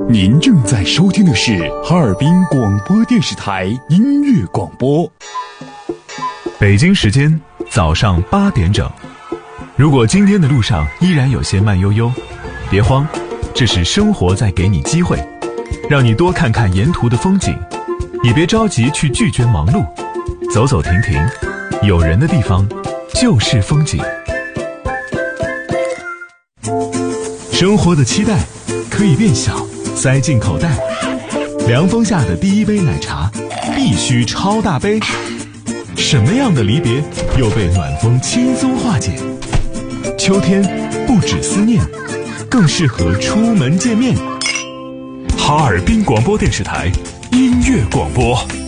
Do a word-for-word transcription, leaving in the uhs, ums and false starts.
您正在收听的是哈尔滨广播电视台音乐广播。 北京时间早上八点整。如果今天的路上依然有些慢悠悠，别慌，这是生活在给你机会，让你多看看沿途的风景，也别着急去拒绝忙碌，走走停停，有人的地方就是风景。生活的期待可以变小，塞进口袋。凉风下的第一杯奶茶必须超大杯。什么样的离别又被暖风轻松化解？秋天不止思念，更适合出门见面。哈尔滨广播电视台音乐广播。